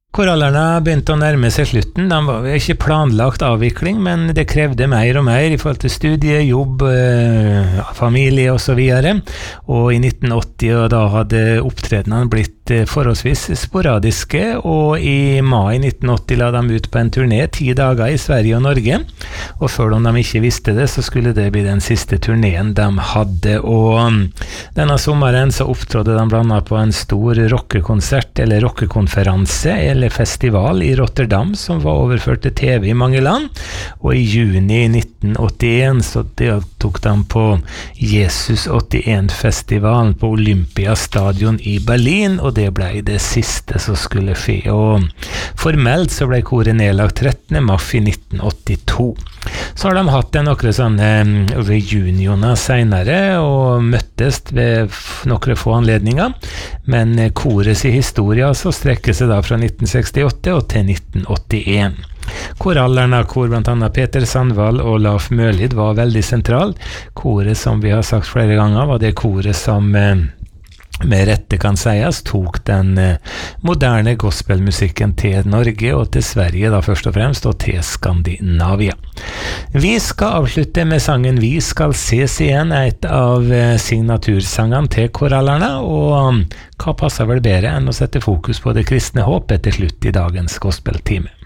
Korallerne begynte å nærme seg slutten. De var ikke planlagt avvikling, men det krevde mer og mer i forhold til studie, jobb, familie og så videre. Og i 1980 da hadde opptredenene blitt forholdsvis sporadiske, og i mai 1980 la de ut på en turné 10 dager i Sverige og Norge. Og selv om de ikke visste det, så skulle det bli den siste turneen de hadde. Og denne sommeren så opptrådte de blant annet på en stor rockekonsert eller rockekonferanse eller festival i Rotterdam som var overført til TV i mange land, og i juni 1981 så deltok de på Jesus 81-festivalen på Olympiastadion i Berlin, og det ble det siste som skulle skje, og formelt så ble koret nedlagt 13. mars i 1982. Så har de hatt noen sånne reunioner senere og møttes ved noen få anledninger, men korets historie så strekker seg da fra 1968 og til 1981. Korallerne, hvor blant annet Peter Sandvall og Laf Mølid var veldig sentral. Koret, som vi har sagt flere ganger, var det koret som med rette kan sies, tok den moderne gospelmusikken til Norge og til Sverige da først og fremst, og til Skandinavia. Vi skal avslutte med sangen Vi skal ses igjen, et av signatursangene til korallerne, og hva passer vel bedre enn å sette fokus på det kristne håp etter slutt i dagens gospeltime.